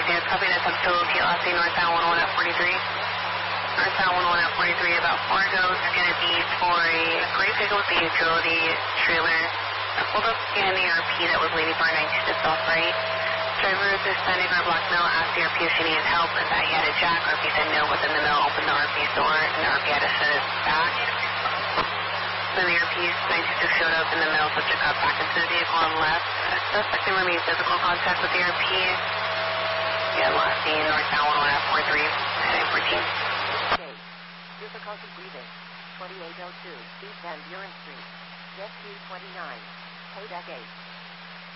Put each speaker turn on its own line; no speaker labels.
Dance, copy that up to TLC northbound 11 at 43. Northbound 11 at 43, about Fargo. It's going to be for a gray pickup with the utility trailer. I pulled up in the RP that was waiting for a 19 to off right. Driver is suspending our block mill, asked the RP if she needed help, and that he had a jack. RP said no within the mill, opened the RP door, and the RP had to send it back. Then the RP 926 showed up in the middle, subject got back into the vehicle and left. Suspect remained physical contact with the RP. Yeah, last seen northbound 11 at 43, heading 14.
Okay. Difficulty breathing. 2802 East Van Buren Street. Jet 229. Kodak 8.